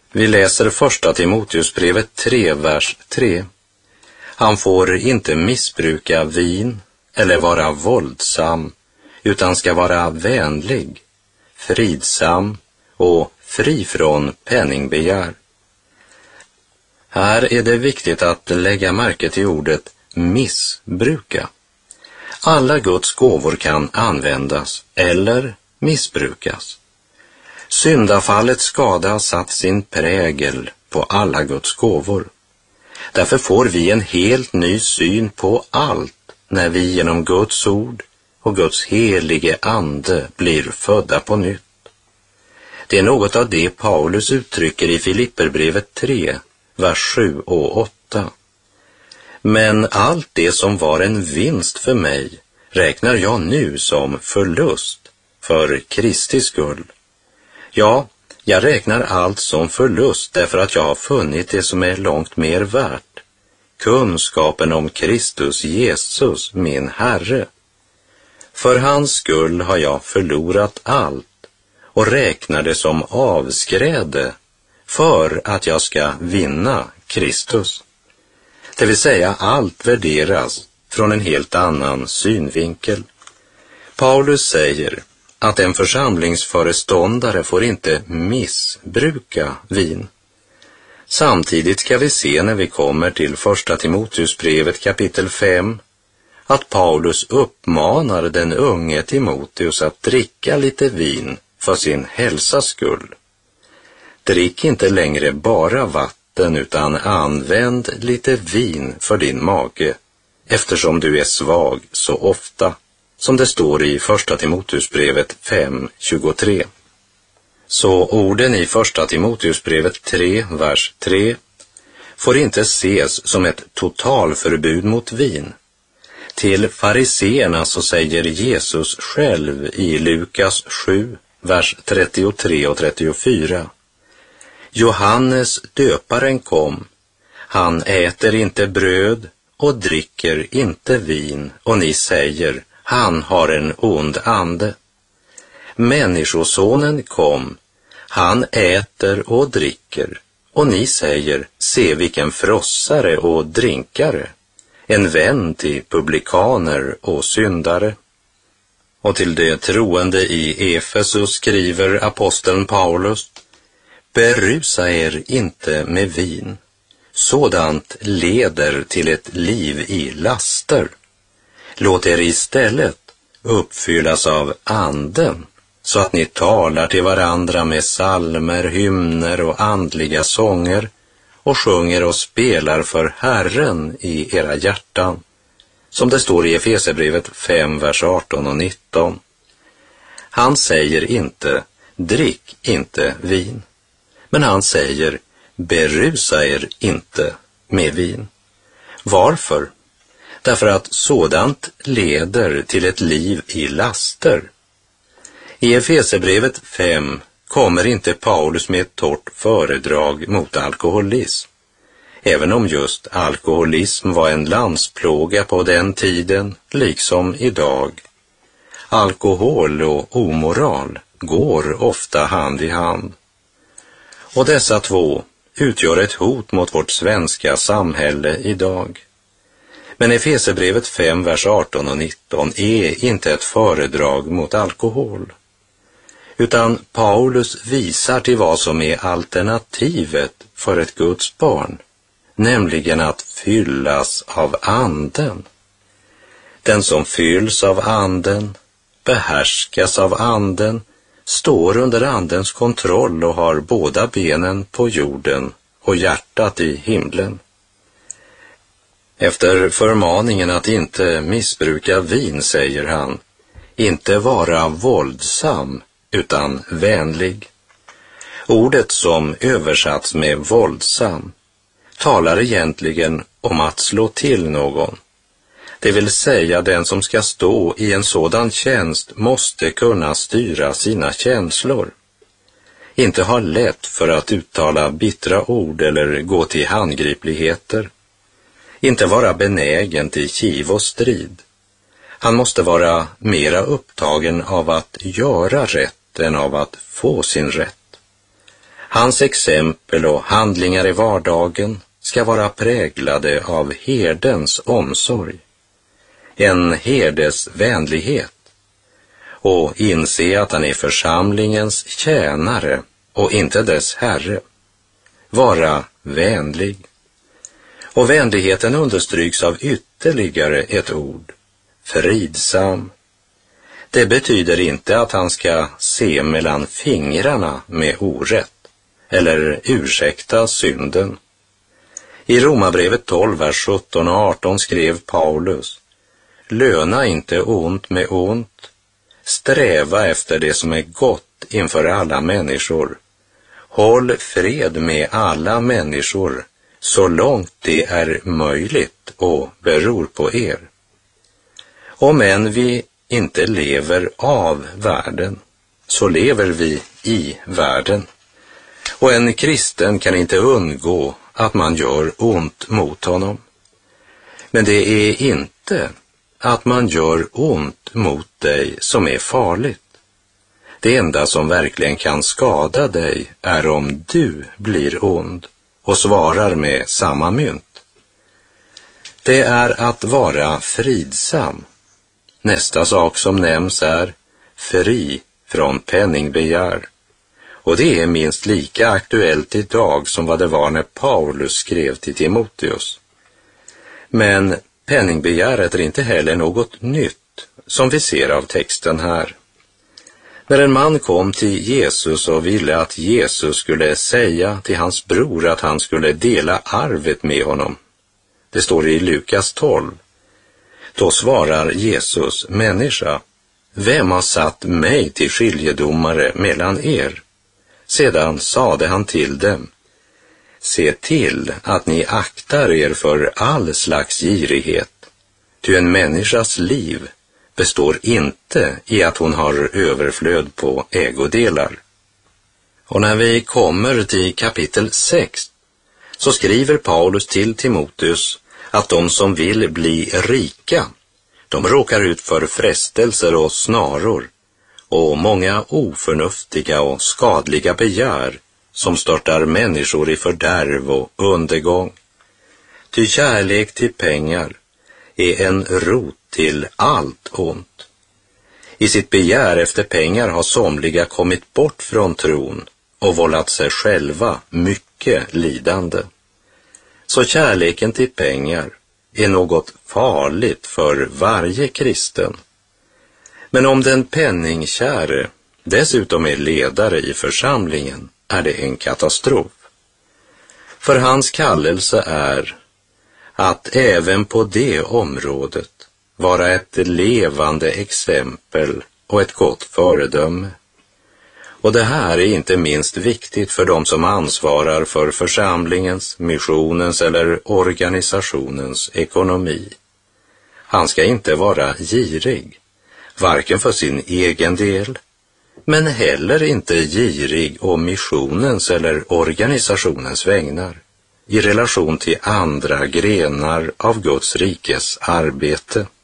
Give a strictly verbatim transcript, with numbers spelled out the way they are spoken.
Vi läser första Timoteusbrevet tre, vers tre. Han får inte missbruka vin eller vara våldsam, utan ska vara vänlig, fridsam och fri från penningbegär. Här är det viktigt att lägga märke till ordet missbruka. Alla Guds gåvor kan användas eller missbrukas. Syndafallets skada har satt sin prägel på alla Guds gåvor. Därför får vi en helt ny syn på allt när vi genom Guds ord och Guds helige ande blir födda på nytt. Det är något av det Paulus uttrycker i Filipperbrevet tre, vers sju och åtta. Men allt det som var en vinst för mig räknar jag nu som förlust för Kristi skull. Ja, jag räknar allt som förlust därför att jag har funnit det som är långt mer värt. Kunskapen om Kristus Jesus, min Herre. För hans skull har jag förlorat allt och räknar det som avskräde för att jag ska vinna Kristus. Det vill säga allt värderas från en helt annan synvinkel. Paulus säger att en församlingsföreståndare får inte missbruka vin. Samtidigt ska vi se när vi kommer till första Timoteusbrevet kapitel fem att Paulus uppmanar den unge Timoteus att dricka lite vin för sin hälsas skull. Drick inte längre bara vatten utan använd lite vin för din mage, eftersom du är svag så ofta, som det står i första Timoteusbrevet fem tjugotre. Så orden i första Timoteusbrevet tre, vers tre, får inte ses som ett totalförbud mot vin. Till fariseerna så säger Jesus själv i Lukas sju, vers trettiotre och trettiofyra. Johannes döparen kom, han äter inte bröd och dricker inte vin, och ni säger, han har en ond ande. Människosonen kom, han äter och dricker, och ni säger, se vilken frossare och drinkare, en vän till publikaner och syndare. Och till det troende i Efesus skriver aposteln Paulus, berusa er inte med vin, sådant leder till ett liv i laster. Låt er istället uppfyllas av anden, så att ni talar till varandra med psalmer, hymner och andliga sånger och sjunger och spelar för Herren i era hjärtan, som det står i Efesierbrevet fem, vers arton och nitton. Han säger inte, drick inte vin, men han säger, berusa er inte med vin. Varför? Därför att sådant leder till ett liv i laster. I Efesierbrevet fem kommer inte Paulus med ett torrt föredrag mot alkoholism, även om just alkoholism var en landsplåga på den tiden, liksom idag. Alkohol och omoral går ofta hand i hand. Och dessa två utgör ett hot mot vårt svenska samhälle idag. Men Efesierbrevet fem, vers arton och nitton är inte ett föredrag mot alkohol, utan Paulus visar till vad som är alternativet för ett Guds barn, nämligen att fyllas av anden. Den som fylls av anden, behärskas av anden, står under andens kontroll och har båda benen på jorden och hjärtat i himlen. Efter förmaningen att inte missbruka vin säger han, inte vara våldsam utan vänlig. Ordet som översatts med våldsam talar egentligen om att slå till någon. Det vill säga den som ska stå i en sådan tjänst måste kunna styra sina känslor. Inte ha lätt för att uttala bittra ord eller gå till handgripligheter. Inte vara benägen till kiv och strid. Han måste vara mera upptagen av att göra rätt än av att få sin rätt. Hans exempel och handlingar i vardagen ska vara präglade av herdens omsorg, en herdes vänlighet, och inse att han är församlingens tjänare och inte dess herre. Vara vänlig. Och vänligheten understryks av ytterligare ett ord, fridsam. Det betyder inte att han ska se mellan fingrarna med orätt eller ursäkta synden. I Romarbrevet tolv, vers sjutton och arton skrev Paulus: löna inte ont med ont, sträva efter det som är gott inför alla människor. Håll fred med alla människor så långt det är möjligt och beror på er. Om än vi inte lever av världen, så lever vi i världen. Och en kristen kan inte undgå att man gör ont mot honom. Men det är inte att man gör ont mot dig som är farligt. Det enda som verkligen kan skada dig är om du blir ond och svarar med samma mynt. Det är att vara fridsam. Nästa sak som nämns är fri från penningbegär. Och det är minst lika aktuellt idag som vad det var när Paulus skrev till Timoteus. Men penningbegäret är inte heller något nytt som vi ser av texten här. När en man kom till Jesus och ville att Jesus skulle säga till hans bror att han skulle dela arvet med honom. Det står i Lukas tolv. Då svarar Jesus: människa, vem har satt mig till skiljedomare mellan er? Sedan sade han till dem: se till att ni aktar er för all slags girighet, ty en människas liv består inte i att hon har överflöd på ägodelar. Och när vi kommer till kapitel sex så skriver Paulus till Timoteus att de som vill bli rika, de råkar ut för frestelser och snaror och många oförnuftiga och skadliga begär som störtar människor i fördärv och undergång. Ty kärlek till pengar är en rot till allt ont. I sitt begär efter pengar har somliga kommit bort från tron och vållat sig själva mycket lidande. Så kärleken till pengar är något farligt för varje kristen. Men om den penningkäre dessutom är ledare i församlingen är det en katastrof. För hans kallelse är att även på det området vara ett levande exempel och ett gott föredöme. Och det här är inte minst viktigt för de som ansvarar för församlingens, missionens eller organisationens ekonomi. Han ska inte vara girig, varken för sin egen del, men heller inte girig om missionens eller organisationens vägnar i relation till andra grenar av Guds rikes arbete.